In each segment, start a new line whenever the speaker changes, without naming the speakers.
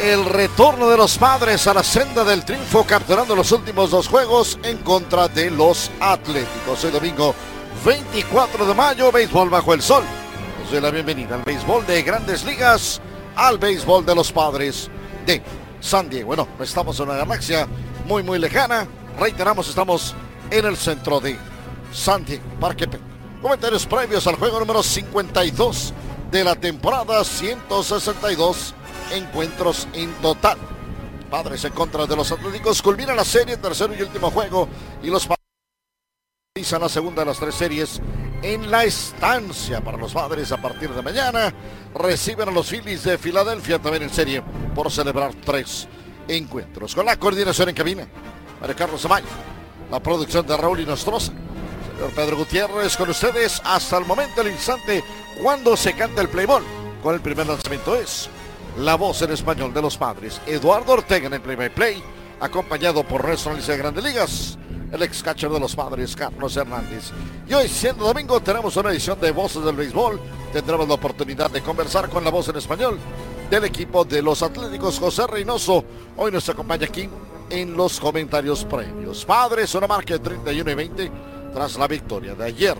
El retorno de los Padres a la senda del triunfo, capturando los últimos dos juegos en contra de los Atléticos. Hoy domingo 24 de mayo, béisbol bajo el sol. Les doy la bienvenida al béisbol de Grandes Ligas, al béisbol de los Padres de San Diego. Bueno, estamos en una galaxia muy lejana. Reiteramos, estamos en el centro de San Diego, Parque Peña. Comentarios previos al juego número 52 de la temporada, 162 encuentros en total. Padres en contra de los Atléticos, culmina la serie, tercero y último juego, y los Padres realizan la segunda de las tres series en la estancia. Para los Padres, a partir de mañana reciben a los Phillies de Filadelfia, también en serie, por celebrar tres encuentros. Con la coordinación en cabina, Mario Carlos Amaya, la producción de Raúl Inostroza, señor Pedro Gutiérrez, con ustedes hasta el momento, el instante, cuando se canta el play ball. Con el primer lanzamiento es la voz en español de los Padres, Eduardo Ortega, en el play-by-play, acompañado por nuestro analista de Grandes Ligas, el ex catcher de los Padres, Carlos Hernández. Y hoy, siendo domingo, tenemos una edición de Voces del Béisbol. Tendremos la oportunidad de conversar con la voz en español del equipo de los Atléticos, José Reynoso. Hoy nos acompaña aquí en los comentarios previos. Padres, una marca de 31-20 tras la victoria de ayer,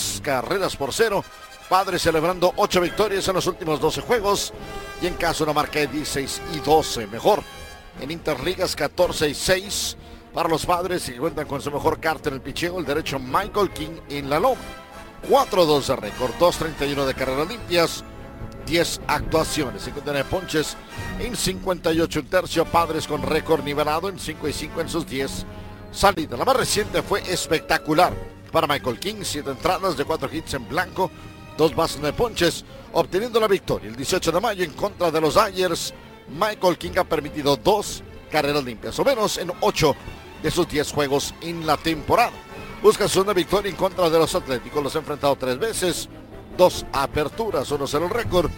2-0. Padres celebrando 8 victorias en los últimos 12 juegos, y en caso una marca de 16-12, mejor en Interligas, 14-6 para los Padres, y cuentan con su mejor carta en el picheo, el derecho Michael King en la loma. 4-2 de récord, 2.31 de carreras limpias, 10 actuaciones, 59 ponches en 58 un tercio. Padres con récord nivelado en 5-5 en sus 10 salidas. La más reciente fue espectacular para Michael King, 7 entradas de 4 hits en blanco, 2 bases de ponches, obteniendo la victoria. El 18 de mayo en contra de los Dodgers, Michael King ha permitido 2 carreras limpias o menos en 8 de sus 10 juegos en la temporada. Busca su segunda victoria en contra de los Atléticos. Los ha enfrentado 3 veces, 2 aperturas, 1-0 el récord,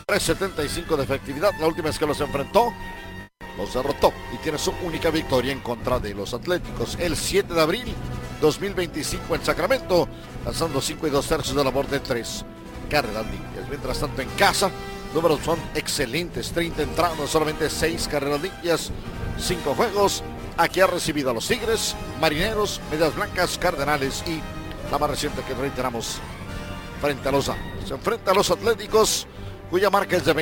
3.75 de efectividad. La última vez que los enfrentó, los derrotó y tiene su única victoria en contra de los Atléticos. El 7 de abril 2025 en Sacramento, lanzando 5 2/3 de labor de 3 carreras limpias. Mientras tanto, en casa, números son excelentes: 30 entradas, solamente 6 carreras limpias, 5 juegos. Aquí ha recibido a los Tigres, Marineros, Medias Blancas, Cardenales y la más reciente que reiteramos, frente a los Dodgers. Se enfrenta a los Atléticos, cuya marca es de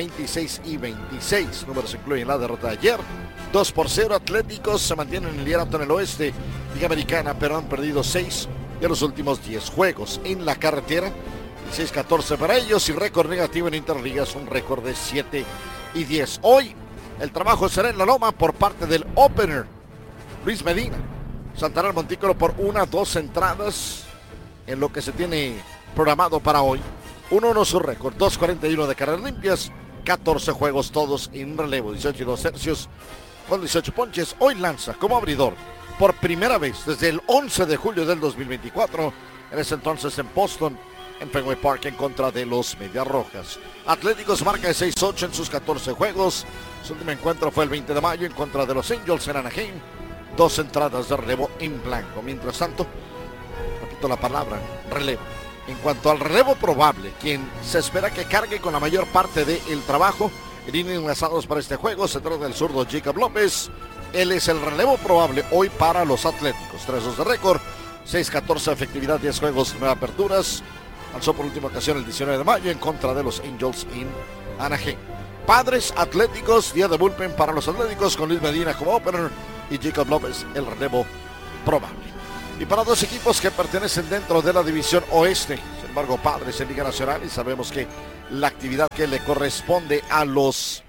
26-26. Números incluyen la derrota de ayer, 2-0. Atléticos se mantienen en el liderato en el oeste, Liga Americana, pero han perdido 6 de los últimos 10 juegos. En la carretera, 16-14 para ellos, y récord negativo en Interligas, un récord de 7-10. Hoy, el trabajo será en la loma por parte del opener, Luis Medina. Saltará el montículo por 1-2 entradas en lo que se tiene programado para hoy. 1-1 su récord, 2.41 de carreras limpias, 14 juegos todos en relevo, 18 2/3 con 18 ponches. Hoy lanza como abridor por primera vez desde el 11 de julio del 2024, en ese entonces en Boston, en Fenway Park, en contra de los Medias Rojas. Atléticos marca de 6-8 en sus 14 juegos. Su último encuentro fue el 20 de mayo en contra de los Angels en Anaheim, 2 entradas de relevo en blanco. Mientras tanto, repito la palabra, relevo. En cuanto al relevo probable, quien se espera que cargue con la mayor parte del trabajo en innings lanzados para este juego, se trata del zurdo Jacob López. Él es el relevo probable hoy para los Atléticos. 3-2 de récord, 6-14 de efectividad, 10 juegos, 9 aperturas. Lanzó por última ocasión el 19 de mayo en contra de los Angels en Anaheim. Padres, Atléticos, día de bullpen para los Atléticos, con Luis Medina como opener y Jacob López el relevo probable. Y para dos equipos que pertenecen dentro de la división oeste, sin embargo, Padres en Liga Nacional, y sabemos que la actividad que le corresponde a los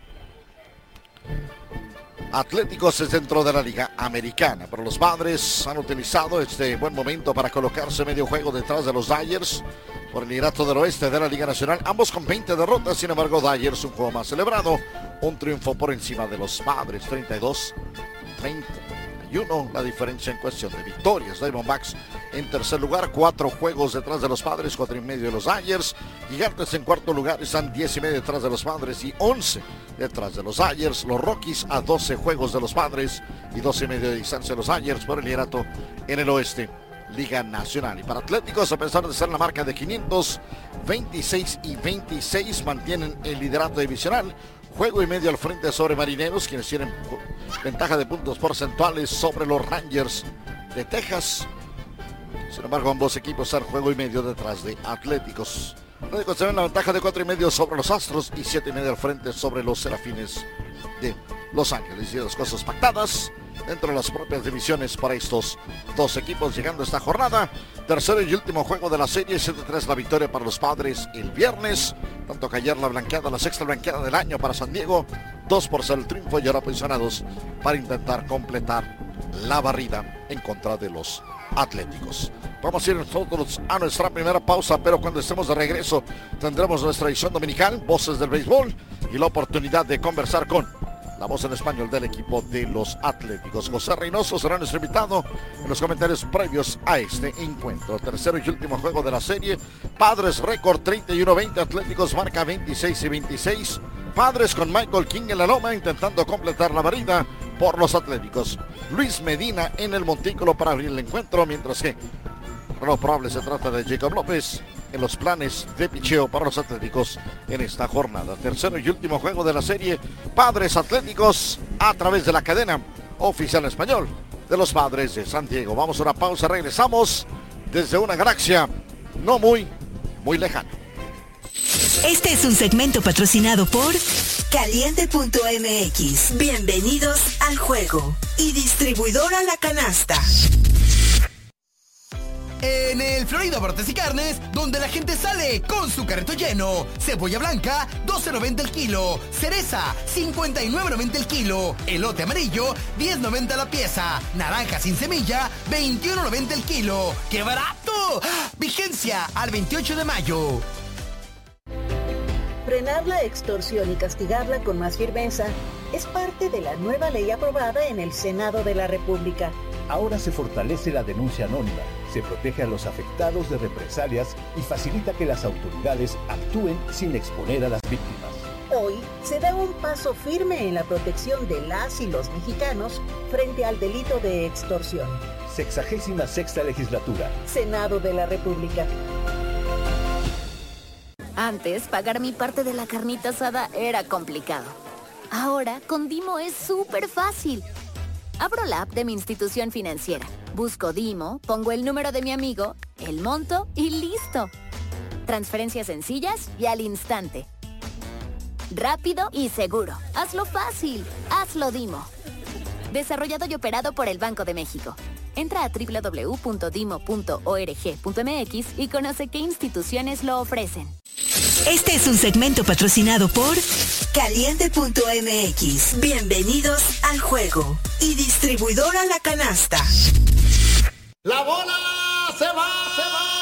Atléticos es dentro de la Liga Americana. Pero los Padres han utilizado este buen momento para colocarse medio juego detrás de los Dodgers por el liderato del oeste de la Liga Nacional, ambos con 20 derrotas. Sin embargo, Dodgers un juego más celebrado, un triunfo por encima de los Padres, 32-31, la diferencia en cuestión de victorias. Diamondbacks en tercer lugar, 4 juegos detrás de los Padres, 4.5 de los Dodgers. Gigantes en cuarto lugar, están 10.5 detrás de los Padres y 11 detrás de los Dodgers. Los Rockies a 12 juegos de los Padres y 12.5 de distancia de los Dodgers por el liderato en el oeste, Liga Nacional. Y para Atléticos, a pesar de ser la marca de 500, 26-26 mantienen el liderato divisional, juego y medio al frente sobre Marineros, quienes tienen ventaja de puntos porcentuales sobre los Rangers de Texas. Sin embargo, ambos equipos están juego y medio detrás de Atléticos. Atléticos tienen la ventaja de 4.5 sobre los Astros y 7.5 al frente sobre los Serafines de Los Ángeles. Y las cosas pactadas dentro de las propias divisiones para estos dos equipos llegando a esta jornada. Tercero y último juego de la serie, 7-3 la victoria para los Padres el viernes. Tanto que ayer la blanqueada, la sexta blanqueada del año para San Diego. 2-0 el triunfo y ahora posicionados para intentar completar la barrida en contra de los Atléticos. Vamos a ir nosotros a nuestra primera pausa, pero cuando estemos de regreso tendremos nuestra edición dominical, Voces del Béisbol, y la oportunidad de conversar con la voz en español del equipo de los Atléticos. José Reynoso será nuestro invitado en los comentarios previos a este encuentro. Tercero y último juego de la serie. Padres récord 31-20, Atléticos marca 26-26. Padres con Michael King en la loma intentando completar la barrida por los Atléticos. Luis Medina en el montículo para abrir el encuentro, mientras que lo probable se trata de Jacob López en los planes de picheo para los Atléticos en esta jornada. Tercero y último juego de la serie, Padres Atléticos, a través de la cadena oficial español de los Padres de San Diego. Vamos a una pausa, regresamos desde una galaxia no muy lejana.
Este es un segmento patrocinado por Caliente.mx. Bienvenidos al juego. Y distribuidora La Canasta.
En el Florida Barrotes y Carnes, donde la gente sale con su carrito lleno. Cebolla blanca, $12.90 el kilo. Cereza, $59.90 el kilo. Elote amarillo, $10.90 la pieza. Naranja sin semilla, $21.90 el kilo. ¡Qué barato! Vigencia al 28 de mayo.
Frenar la extorsión y castigarla con más firmeza es parte de la nueva ley aprobada en el Senado de la República.
Ahora se fortalece la denuncia anónima, se protege a los afectados de represalias y facilita que las autoridades actúen sin exponer a las víctimas.
Hoy se da un paso firme en la protección de las y los mexicanos frente al delito de extorsión.
66ª legislatura.
Senado de la República.
Antes, pagar mi parte de la carnita asada era complicado. Ahora, con Dimo es súper fácil. Abro la app de mi institución financiera, busco Dimo, pongo el número de mi amigo, el monto y listo. Transferencias sencillas y al instante. Rápido y seguro. Hazlo fácil. Hazlo Dimo. Desarrollado y operado por el Banco de México. Entra a www.dimo.org.mx y conoce qué instituciones lo ofrecen.
Este es un segmento patrocinado por Caliente.mx. Bienvenidos al juego. Y distribuidora La Canasta.
La bola se va.